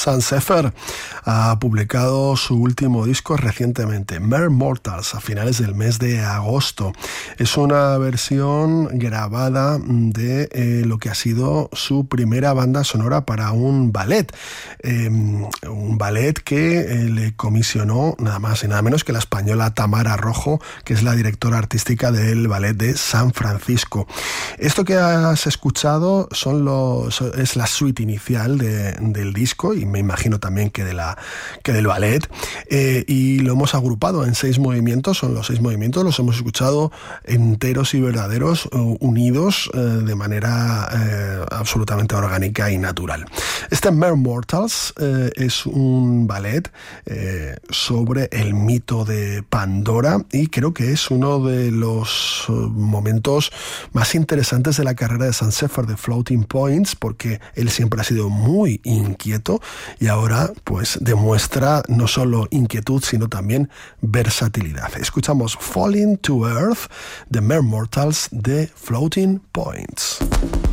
Sansefer ha publicado su último disco recientemente, Mere Mortals, a finales del mes de agosto. Es una versión grabada de lo que ha sido su primera banda sonora para un ballet. Un ballet que le comisionó nada más y nada menos que la española Tamara Rojo, que es la directora artística del Ballet de San Francisco. Esto que has escuchado es la suite inicial del disco, y me imagino también que del ballet, y lo hemos agrupado en 6 movimientos. Son los 6 movimientos, los hemos escuchado enteros y verdaderos, unidos de manera absolutamente orgánica y natural. Este Mere Mortals es un ballet sobre el mito de Pandora, y creo que es uno de los momentos más interesantes de la carrera de Sansefer, de Floating Points, porque él siempre ha sido muy inquieto y ahora pues demuestra no solo inquietud sino también versatilidad. Escuchamos Falling to Earth de Mere Mortals de Floating Points.